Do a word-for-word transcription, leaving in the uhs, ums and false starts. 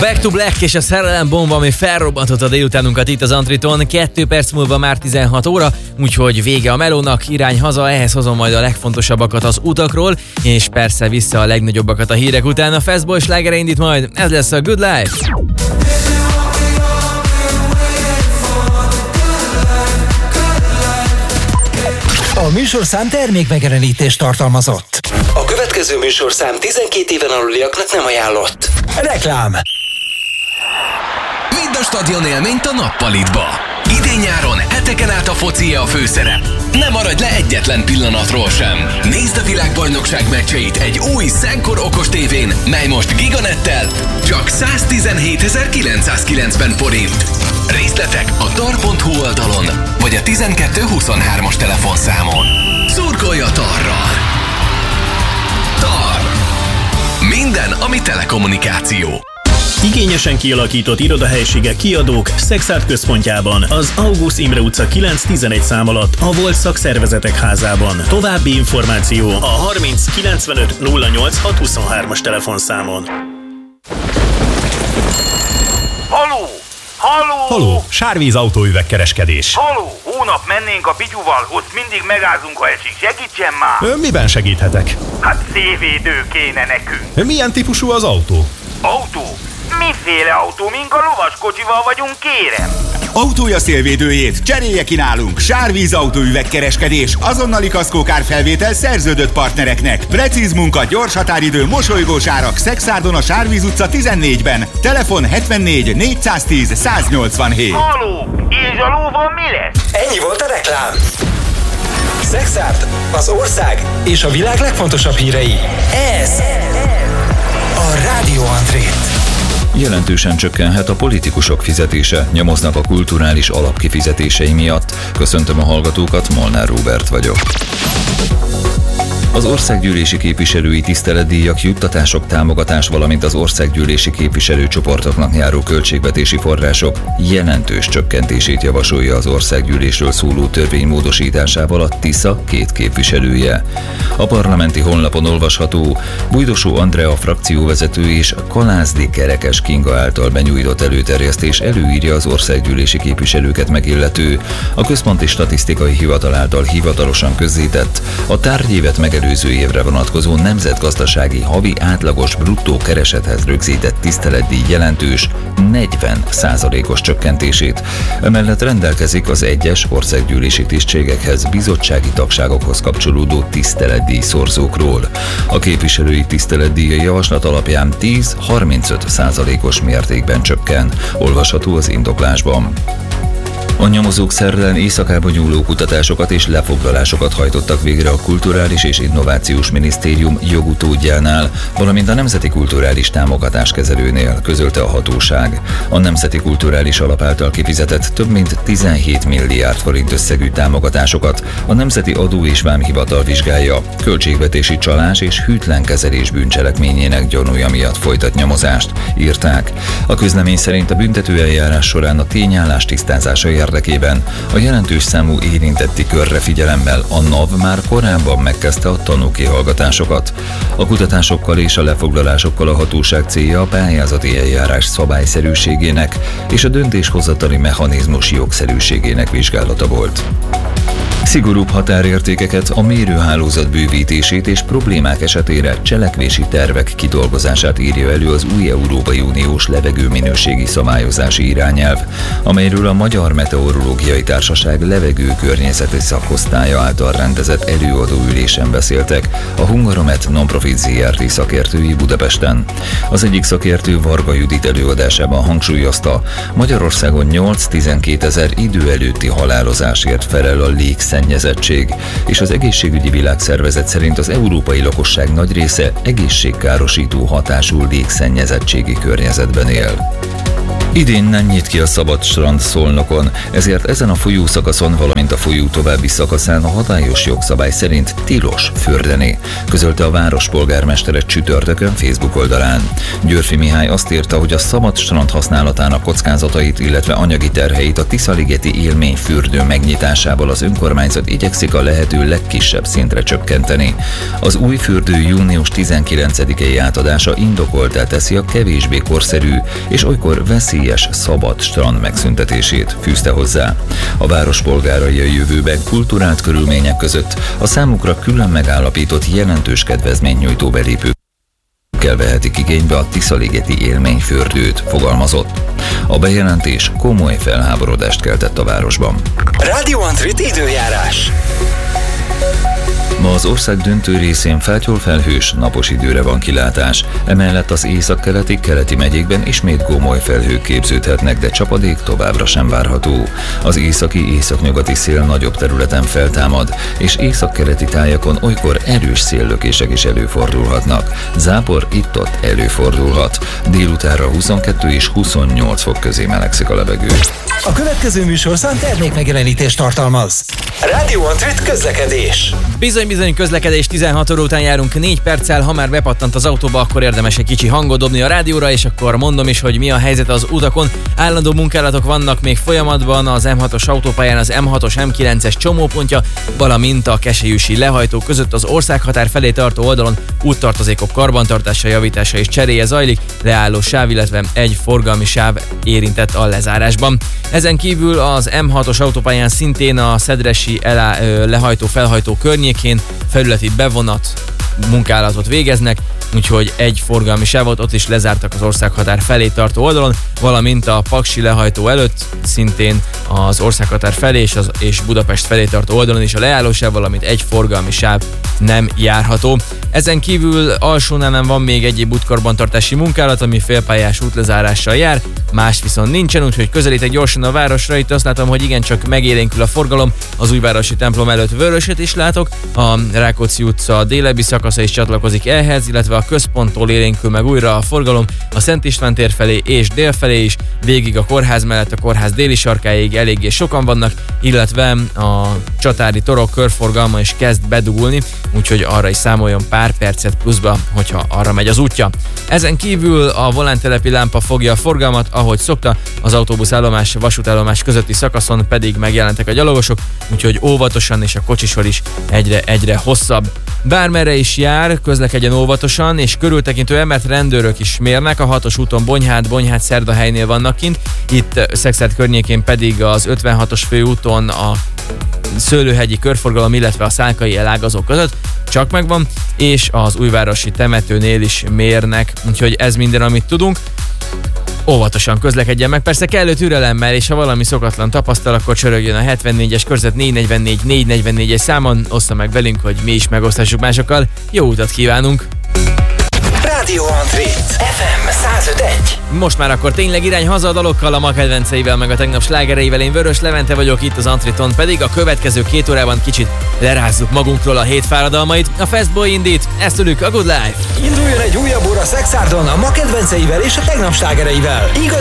Back to Black és a szerelem bomba, ami felrobbantott a délutánunkat itt az Antriton. Kettő perc múlva már tizenhat óra, úgyhogy vége a melónak, irány haza, ehhez hozom majd a legfontosabbakat az utakról, és persze vissza a legnagyobbakat a hírek után. A Fastboy slágere indít majd, ez lesz a Good Life. A műsorszám termékmegjelenítést tartalmazott. A következő műsorszám tizenkét éven aluliaknak nem ajánlott. Reklám. Vidd a stadion élményt a nappalitba. Idén-nyáron heteken át a foci a főszerep. Ne maradj le egyetlen pillanatról sem. Nézd a világbajnokság meccseit egy új Szenkor okos tévén, mely most Giganettel csak száztizenhétezer-kilencszázkilencven forint. Részletek a tar pont hu oldalon, vagy a tizenkettő huszonhármas telefonszámon. Szurkolj a Tarral! Tar. Minden, ami telekommunikáció. Igényesen kialakított irodahelyiségek, kiadók Szexárd központjában, az Augusz Imre utca kilenc tizenegy szám alatt, a Volt Szakszervezetek házában. További információ a harminc kilencvenöt nulla nyolcvanhat huszonhármas telefonszámon. Haló! Haló! Haló, Sárvíz autóüvegkereskedés. Haló! Hónap mennénk a Pityuval, ott mindig megázunk, ha esik. Segítsen már! Ön miben segíthetek? Hát szévédő kéne nekünk. Milyen típusú az autó? Autó? Miféle autó, mink a lovaskocsival vagyunk, kérem? Autója szélvédőjét cserélje ki nálunk. Sárvíz autóüvegkereskedés. Azonnali kaszkókárfelvétel szerződött partnereknek. Precíz munka, gyors határidő, mosolygós árak. Szexárdon a Sárvíz utca tizennégyben. Telefon hetvennégy négyszáztíz száznyolcvanhét. Haló! És a lóval mi lesz? Ennyi volt a reklám. Szexárd, az ország és a világ legfontosabb hírei. Ez a Rádió Antrét. Jelentősen csökkenhet a politikusok fizetése, nyomoznak a kulturális alapkifizetései miatt. Köszöntöm a hallgatókat, Molnár Róbert vagyok. Az országgyűlési képviselői tiszteletdíjak, juttatások, támogatás, valamint az országgyűlési képviselőcsoportoknak járó költségvetési források jelentős csökkentését javasolja az országgyűlésről szóló törvény módosításával a Tisza két képviselője. A parlamenti honlapon olvasható, Bujdosó Andrea frakcióvezető és Kalázdi Kerekes Kinga által benyújtott előterjesztés előírja az országgyűlési képviselőket megillető, a Központi Statisztikai Hivatal által hivatalosan közzétett, a tárgyévet megelőző évre vonatkozó nemzetgazdasági havi átlagos bruttó keresethez rögzített tiszteletdíj jelentős negyven százalékos csökkentését. Emellett rendelkezik az egyes országgyűlési tisztségekhez, bizottsági tagságokhoz kapcsolódó tiszteletdíj szorzókról. A képviselői tiszteletdíj javaslat alapján tíz-harmincöt százalékos mértékben csökken. Olvasható az indoklásban. A nyomozók szerdán éjszakába nyúló kutatásokat és lefoglalásokat hajtottak végre a Kulturális és Innovációs Minisztérium jogutódjánál, valamint a Nemzeti Kulturális Támogatáskezelőnél, közölte a hatóság. A Nemzeti Kulturális Alap által kifizetett több mint tizenhét milliárd forint összegű támogatásokat a Nemzeti Adó és Vámhivatal vizsgálja, költségvetési csalás és hűtlen kezelés bűncselekményének gyanúja miatt folytat nyomozást, írták. A közlemény szerint a büntetőeljárás során a tényállás tisztázása érdekében a jelentős számú érintetti körre figyelemmel a NAV már korábban megkezdte a tanúkihallgatásokat. A kutatásokkal és a lefoglalásokkal a hatóság célja a pályázati eljárás szabályszerűségének és a döntéshozatali mechanizmus jogszerűségének vizsgálata volt. Szigorúbb határértékeket, a mérőhálózat bővítését és problémák esetére cselekvési tervek kidolgozását írja elő az új Európai Uniós levegőminőségi szabályozási irányelv, amelyről a Magyar Meteorológiai Társaság levegőkörnyezeti szakosztálya által rendezett előadóülésen beszéltek a Hungaromet Nonprofit zé er té szakértői Budapesten. Az egyik szakértő, Varga Judit előadásában hangsúlyozta, Magyarországon nyolc-tizenkét-ezer idő előtti halálozásért felel a légszennyezettség, és az Egészségügyi Világszervezet szerint az európai lakosság nagy része egészségkárosító hatású légszennyezettségi környezetben él. Idén nem nyit ki a szabad strand Szolnokon, ezért ezen a folyószakaszon, valamint a folyó további szakaszán a hatályos jogszabály szerint tilos fürdeni, közölte a város polgármestere csütörtökön Facebook oldalán. Györfi Mihály azt írta, hogy a szabad strand használatának kockázatait, illetve anyagi terheit a Tiszaligeti élményfürdő megnyitásával az önkormányzat igyekszik a lehető legkisebb szintre csökkenteni. Az új fürdő június tizenkilencedikei átadása indokoltá teszi a kevésbé korszerű és olykor veszélyes szabad strand megszüntetését, fűzte hozzá. A város polgárai a jövőben kulturált körülmények között a számukra külön megállapított jelentős kedvezményt nyújtó belépőkkel vehetik igénybe a Tiszaligeti élményfürdőt, fogalmazott. A bejelentés komoly felháborodást keltett a városban. Rádió Antrit időjárás. Ma az ország döntő részén feltyol-felhős, napos időre van kilátás. Emellett az északkeleti, keleti megyékben ismét gomoly felhők képződhetnek, de csapadék továbbra sem várható. Az északi, északnyugati szél nagyobb területen feltámad, és északkeleti tájakon olykor erős széllökések is előfordulhatnak. Zápor itt-ott előfordulhat. Délutánra huszonkettő és huszonnyolc fok közé melegszik a levegő. A következő műsorszám termékmegjelenítést tartalmaz. Rádió Antrit közlekedés. Bizony-bizony közlekedés, tizenhat óra után járunk négy perccel, ha már bepattant az autóba, akkor érdemes egy kicsi hangot dobni a rádióra, és akkor mondom is, hogy mi a helyzet az utakon. Állandó munkálatok vannak még folyamatban az em hatos autópályán, az em hatos em kilences csomópontja, valamint a Keselyűsi lehajtó között az országhatár felé tartó oldalon úttartozékok karbantartása, javítása és cseréje zajlik, leálló sáv, illetve egy forgalmi sáv érintett a lezárásban. Ezen kívül az em hatos autópályán szintén a Szedresi elá, ö, lehajtó-felhajtó környékén felületi bevonat munkálatot végeznek, úgyhogy egy forgalmi sávot ott is lezártak az országhatár felé tartó oldalon, valamint a Paksi lehajtó előtt szintén az országhatár felé és, az, és Budapest felé tartó oldalon is a leállósáv, valamint egy forgalmi sáv nem járható. Ezen kívül Alsónál van még egyéb útkarbantartási munkálat, ami félpályás útlezárással jár, más viszont nincsen, úgyhogy közelítek gyorsan a városra. Itt azt látom, hogy igencsak megélénkül a forgalom, az Újvárosi templom előtt vöröset is látok, a Rákóczi utca délebbi szakasza is csatlakozik ehhez, illetve a központtól élénkül meg újra a forgalom a Szent István tér felé és dél felé is, végig a kórház mellett a kórház déli sarkáig eléggé sokan vannak, illetve a Csatári torok körforgalma is kezd bedugulni, úgyhogy arra is számoljon pár percet pluszba, hogyha arra megy az útja. Ezen kívül a volántelepi lámpa fogja a forgalmat, ahogy szokta, az autóbuszállomás, vasútállomás közötti szakaszon pedig megjelentek a gyalogosok, úgyhogy óvatosan, és a kocsisor is egyre-egyre hosszabb. Bármerre is jár, közlekedjen óvatosan, és körültekintően, mert rendőrök is mérnek, a hatos úton Bonyhád, Bonyhád-Szerdahelynél vannak kint, itt Szekszárd környékén pedig az ötvenhatos főúton a Szőlőhegyi körforgalom, illetve a Szálkai elágazó között csak megvan, és az Újvárosi temetőnél is mérnek, úgyhogy ez minden, amit tudunk. Óvatosan közlekedjen meg, persze kellő türelemmel, és ha valami szokatlan tapasztal, akkor csörögjön a hetvennégyes körzet négy negyvennégy négy negyvennégyes számon, ossza meg velünk, hogy mi is megosztassuk másokkal. Jó utat kívánunk! Rádió Antrit ef em száz öt egy. Most már akkor tényleg irány haza a dalokkal, a ma kedvenceivel, meg a tegnap slágereivel. Én Vörös Levente vagyok, itt az Antriton pedig a következő két órában kicsit lerázzuk magunkról a hét fáradalmait. A Fastboy indít, ezt tőlük a Good Life. Induljon egy újabb óra Szekszárdon a ma kedvenceivel és a tegnap slágereivel. Igaz